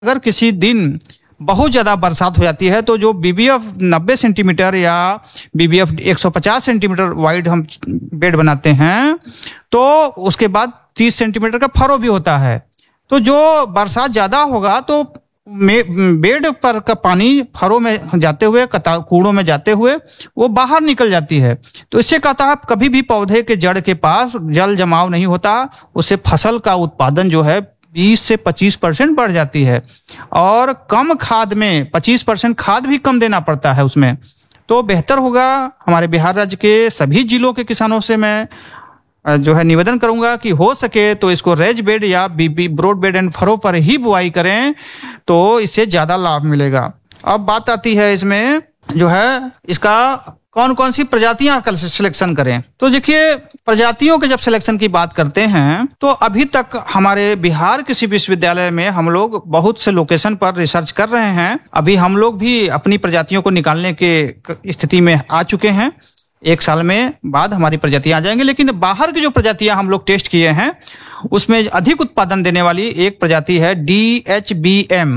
अगर किसी दिन बहुत ज़्यादा बरसात हो जाती है तो जो बीबीएफ 90 सेंटीमीटर या बीबीएफ 150 सेंटीमीटर वाइड हम बेड बनाते हैं, तो उसके बाद 30 सेंटीमीटर का फरो भी होता है। तो जो बरसात ज़्यादा होगा तो बेड पर का पानी फरों में जाते हुए, कूड़ों में जाते हुए वो बाहर निकल जाती है। तो इससे कहता है कभी भी पौधे के जड़ के पास जल जमाव नहीं होता, उससे फसल का उत्पादन जो है 20 से 25% बढ़ जाती है। और कम खाद में 25% खाद भी कम देना पड़ता है उसमें। तो बेहतर होगा, हमारे बिहार राज्य के सभी जिलों के किसानों से मैं जो है निवेदन करूंगा कि हो सके तो इसको रेज बेड या बीबी ब्रॉड बेड एंड फरो पर ही बुआई करें, तो इससे ज्यादा लाभ मिलेगा। अब बात आती है इसमें जो है इसका कौन कौन सी प्रजातियां का सिलेक्शन करें। तो देखिए, प्रजातियों के जब सिलेक्शन की बात करते हैं तो अभी तक हमारे बिहार कृषि विश्वविद्यालय में हम लोग बहुत से लोकेशन पर रिसर्च कर रहे हैं। अभी हम लोग भी अपनी प्रजातियों को निकालने के स्थिति में आ चुके हैं। 1 साल में बाद हमारी प्रजातियां आ जाएंगी। लेकिन बाहर की जो प्रजातियां हम लोग टेस्ट किए हैं उसमें अधिक उत्पादन देने वाली एक प्रजाति है DHBM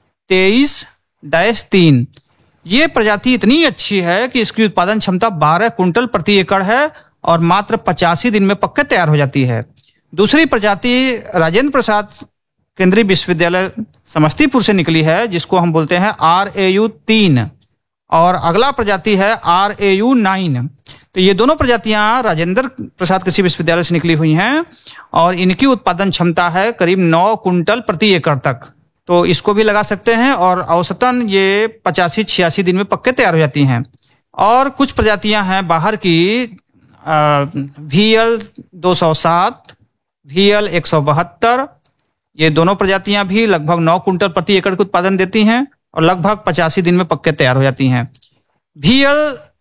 23-3। ये प्रजाति इतनी अच्छी है कि इसकी उत्पादन क्षमता 12 कुंटल प्रति एकड़ है और मात्र 85 दिन में पक्के तैयार हो जाती है। दूसरी प्रजाति राजेंद्र प्रसाद केंद्रीय विश्वविद्यालय समस्तीपुर से निकली है, जिसको हम बोलते हैं RAU 3, और अगला प्रजाति है RAU 9। तो ये दोनों प्रजातियां राजेंद्र प्रसाद कृषि विश्वविद्यालय से निकली हुई हैं और इनकी उत्पादन क्षमता है करीब 9 कुंटल प्रति एकड़ तक। तो इसको भी लगा सकते हैं और औसतन ये 85-86 दिन में पक्के तैयार हो जाती हैं। और कुछ प्रजातियां हैं बाहर की, VL 207, VL 172। ये दोनों प्रजातियां भी लगभग 9 कुंटल प्रति एकड़ का उत्पादन देती हैं और लगभग 85 दिन में पक्के तैयार हो जाती हैं। VL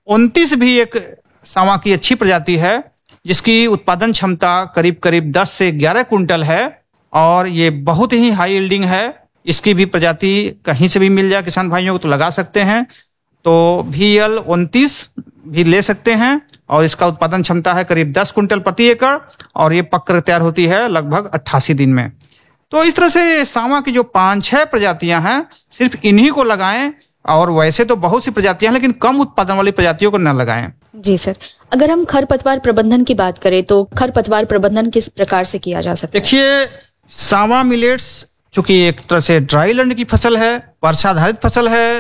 29 भी एक सांवा की अच्छी प्रजाति है, जिसकी उत्पादन क्षमता करीब करीब 10 से 11 कुंटल है और ये बहुत ही हाई यील्डिंग है। इसकी भी प्रजाति कहीं से भी मिल जाए किसान भाइयों को तो लगा सकते हैं। तो VL 29 भी ले सकते हैं और इसका उत्पादन क्षमता है करीब 10 कुंटल प्रति एकड़ और ये पककर तैयार होती है लगभग 88 दिन में। तो इस तरह से सांवा की जो 5-6 प्रजातियां हैं सिर्फ इन्हीं को लगाएं, और वैसे तो बहुत सी प्रजातियां हैं लेकिन कम उत्पादन वाली प्रजातियों को न लगाएं। जी सर, अगर हम खरपतवार प्रबंधन की बात करें तो खरपतवार प्रबंधन किस प्रकार से किया जा सकता है? देखिए, सांवा मिलेट्स चूंकि एक तरह से ड्राई लैंड की फसल है, वर्षाधारित फसल है,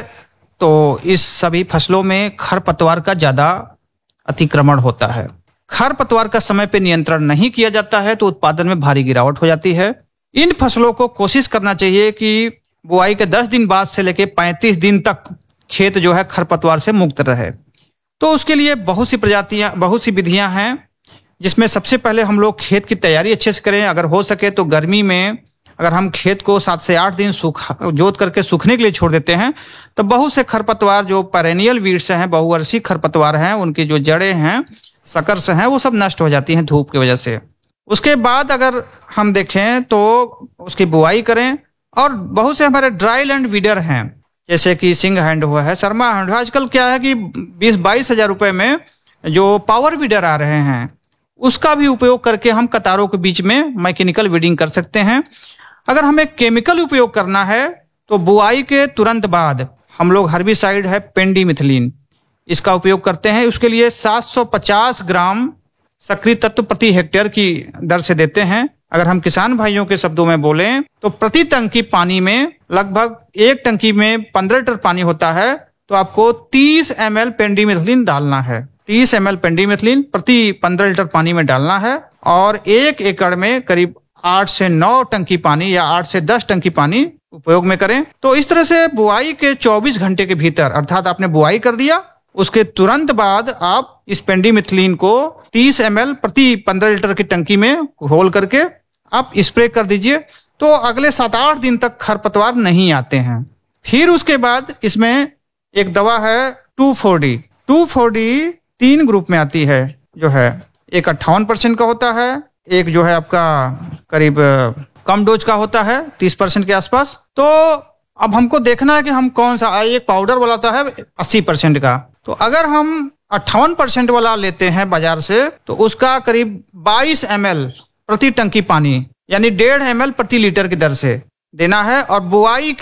तो इस सभी फसलों में खरपतवार का ज्यादा अतिक्रमण होता है। खरपतवार का समय पे नियंत्रण नहीं किया जाता है तो उत्पादन में भारी गिरावट हो जाती है। इन फसलों को कोशिश करना चाहिए कि बुआई के 10 दिन बाद से लेके 35 दिन तक खेत जो है खरपतवार से मुक्त रहे। तो उसके लिए बहुत सी विधियां हैं, जिसमें सबसे पहले हम लोग खेत की तैयारी अच्छे से करें। अगर हो सके तो गर्मी में अगर हम खेत को 7 से 8 दिन जोत करके सूखने के लिए छोड़ देते हैं तो बहुत से खरपतवार जो पेरेनियल वीड्स हैं, बहुवर्षीय खरपतवार हैं, उनकी जो जड़ें हैं, सकर्स हैं, वो सब नष्ट हो जाती हैं धूप की वजह से। उसके बाद अगर हम देखें तो उसकी बुआई करें। और बहुत से हमारे ड्राई लैंड वीडर हैं, जैसे कि सिंग हैंड हुआ है, शर्मा हैंड हुआ। आजकल क्या है कि 20-22 हजार रुपए में जो पावर वीडर आ रहे हैं, उसका भी उपयोग करके हम कतारों के बीच में मैकेनिकल वीडिंग कर सकते हैं। अगर हमें केमिकल उपयोग करना है तो बुआई के तुरंत बाद हम लोग हर्बिसाइड है पेंडिमिथिलिन, इसका उपयोग करते हैं। उसके लिए 750 ग्राम सक्रिय तत्व प्रति हेक्टेयर की दर से देते हैं। अगर हम किसान भाइयों के शब्दों में बोलें तो प्रति टंकी पानी में लगभग एक टंकी में 15 लीटर पानी होता है, तो आपको 30 ml पेंडिमिथिलिन डालना है। 30 ml पेंडिमिथिलिन प्रति 15 लीटर पानी में डालना है और 1 एकड़ में करीब 8 से 9 टंकी पानी या 8 से 10 टंकी पानी उपयोग में करें। तो इस तरह से बुआई के 24 घंटे के भीतर, अर्थात आपने बुआई कर दिया, उसके तुरंत बाद आप इस पेंडिमिथिलिन को 30 ml प्रति 15 लीटर की टंकी में घोल करके आप स्प्रे कर दीजिए। तो अगले 7-8 दिन तक खरपतवार नहीं आते हैं। फिर उसके बाद इसमें एक दवा है 2,4-D। 2,4-D 3 ग्रुप में आती है, जो है एक 58% का होता है, एक जो है आपका करीब कम डोज का होता है 30% के आसपास। तो अब हमको देखना है कि हम कौन सा, एक पाउडर वाला होता है 80% का। तो अगर हम 58% वाला लेते हैं बाजार से तो उसका करीब 22 ml प्रति टंकी पानी, यानी 1.5 ml प्रति लीटर की दर से देना है और बुआई